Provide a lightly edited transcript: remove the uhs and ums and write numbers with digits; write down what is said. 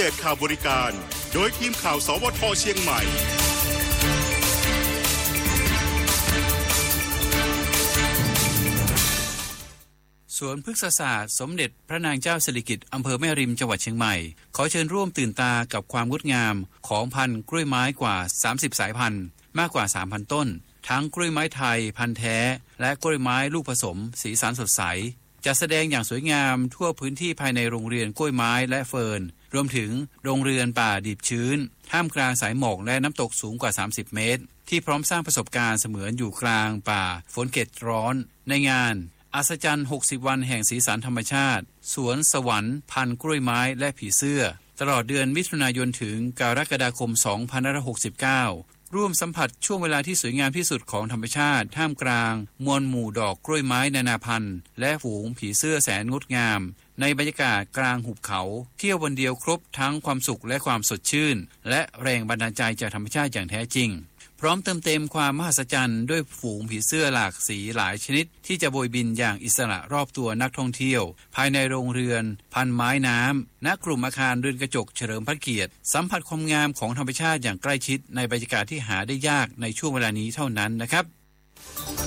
ตข่าวบริการโดยทีมข่าวสวท.เชียงใหม่สวนพฤกษศาสตร์สมเด็จพระนางเจ้าสิริกิติ์อำเภอแม่ริมจังหวัดเชียงใหม่ขอเชิญร่วมตื่นตากับความงดงามของพันธุ์กล้วยไม้กว่า30สายพันธุ์มากกว่า 3,000 ต้นทั้งกล้วยไม้ไทยพันธุ์แท้และกล้วยไม้ลูกผสมสีสันสดใสจะแสดงอย่างสวยงามทั่วพื้นที่ภายในโรงเรียนกล้วยไม้และเฟิร์นรวมถึงโรงเรือนป่าดิบชื้นท่ามกลางสายหมอกและน้ำตกสูงกว่า30เมตรที่พร้อมสร้างประสบการณ์เสมือนอยู่กลางป่าฝนเกล็ดร้อนในงานอัศจรรย์60วันแห่งสีสันธรรมชาติสวนสวรรค์พันธุ์กล้วยไม้และผีเสื้อตลอดเดือนมิถุนายนถึงกรกฎาคม2569ร่วมสัมผัสช่วงเวลาที่สวยงามที่สุดของธรรมชาติท่ามกลางมวลหมู่ดอกกล้วยไม้นานาพันธุ์และฝูงผีเสื้อแสนงดงามในบรรยากาศกลางหุบเขาเที่ยววันเดียวครบทั้งความสุขและความสดชื่นและแรงบันดาลใจจากธรรมชาติอย่างแท้จริงพร้อมเติมเต็มความมหัศจรรย์ด้วยฝูงผีเสื้อหลากสีหลายชนิดที่จะโบยบินอย่างอิสระรอบตัวนักท่องเที่ยวภายในโรงเรือนพันไม้น้ำณกลุ่มอาคารเรือนกระจกเฉลิมพระเกียรติสัมผัสความงามของธรรมชาติอย่างใกล้ชิดในบรรยากาศที่หาได้ยากในช่วงเวลานี้เท่านั้นนะครับ